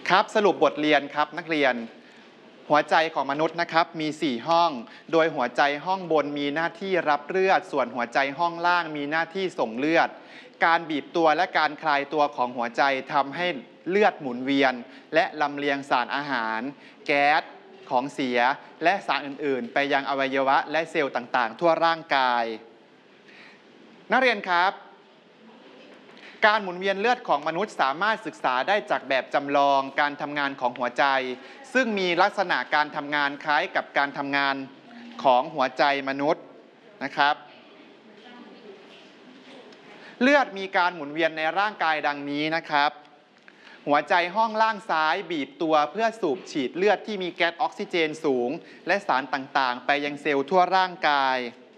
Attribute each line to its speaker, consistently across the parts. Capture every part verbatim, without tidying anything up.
Speaker 1: ครับสรุปบทเรียนครับนักเรียนหัวใจของมนุษย์นะครับมีสี่ห้องโดยหัวใจห้องบนมีหน้าที่รับเลือดส่วนหัวใจห้องล่างมีหน้าที่ส่งเลือดการบีบตัวและการคลายตัวของหัวใจทำให้เลือดหมุนเวียนและลำเลียงสารอาหารแก๊สของเสียและสารอื่นๆไปยังอวัยวะและเซลล์ต่างๆทั่วร่างกายนักเรียนครับการหมุนเวียนเลือดของมนุษย์สามารถศึกษาได้จากแบบจำลองการทำงานของหัวใจซึ่งมีลักษณะการทำงานคล้ายกับการทำงานของหัวใจมนุษย์นะครับเลือดมีการหมุนเวียนในร่างกายดังนี้นะครับหัวใจห้องล่างซ้ายบีบตัวเพื่อสูบฉีดเลือดที่มีแก๊สออกซิเจนสูงและสารต่างๆไปยังเซลล์ทั่วร่างกาย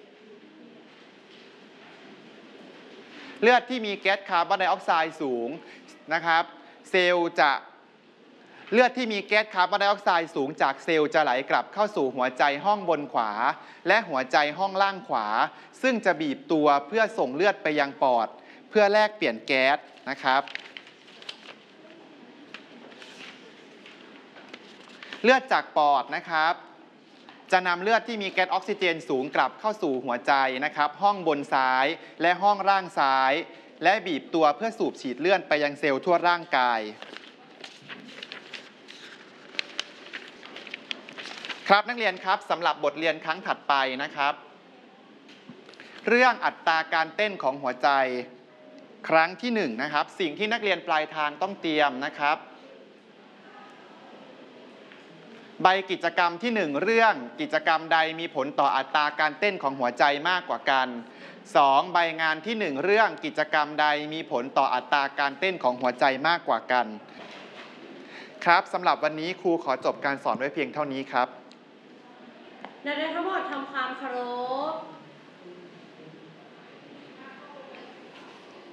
Speaker 1: เลือดที่มีแก๊สคาร์บอนไดออกไซด์สูงนะครับเซลล์จะเลือดที่มีแก๊สคาร์บอนไดออกไซด์สูงจากเซลล์จะไหลกลับเข้าสู่หัวใจห้องบนขวาและหัวใจห้องล่างขวาซึ่งจะบีบตัวเพื่อส่งเลือดไปยังปอดเพื่อแลกเปลี่ยนแก๊สนะครับเลือดจากปอดนะครับจะนำเลือดที่มีแก๊สออกซิเจนสูงกลับเข้าสู่หัวใจนะครับห้องบนซ้ายและห้องล่างซ้ายและบีบตัวเพื่อสูบฉีดเลือดไปยังเซลล์ทั่วร่างกายครับนักเรียนครับสำหรับบทเรียนครั้งถัดไปนะครับเรื่องอัตราการเต้นของหัวใจครั้งที่หนึ่งนะครับสิ่งที่นักเรียนปลายทางต้องเตรียมนะครับใบกิจกรรมที่หนึ่งเรื่องกิจกรรมใดมีผลต่ออัตราการเต้นของหัวใจมากกว่ากันสองใบงานที่หนึ่งเรื่องกิจกรรมใดมีผลต่ออัตราการเต้นของหัวใจมากกว่ากันครับสำหรับวันนี้ครูขอจบการสอนไว้เพียงเท่านี้ครับ
Speaker 2: นักเรียนทั้งหมดทำความเคารพ